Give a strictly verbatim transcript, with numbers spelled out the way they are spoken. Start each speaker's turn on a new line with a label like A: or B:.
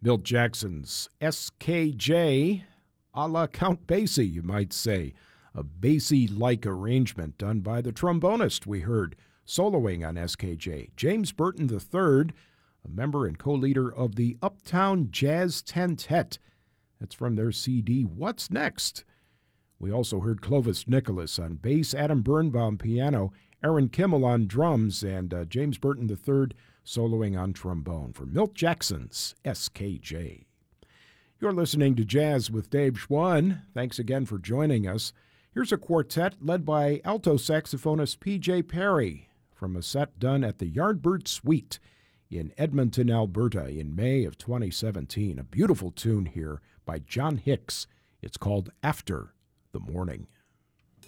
A: Milt Jackson's S K J, a la Count Basie, you might say. A Basie-like arrangement done by the trombonist we heard soloing on S K J. James Burton the third, a member and co-leader of the Uptown Jazz Tentet. That's from their C D, What's Next? We also heard Clovis Nicholas on bass, Adam Birnbaum piano, Aaron Kimmel on drums, and uh, James Burton the third soloing on trombone for Milt Jackson's S K J. You're listening to Jazz with Dave Schwann. Thanks again for joining us. Here's a quartet led by alto saxophonist P J Perry from a set done at the Yardbird Suite in Edmonton, Alberta in May of twenty seventeen. A beautiful tune here by John Hicks. It's called After the Morning.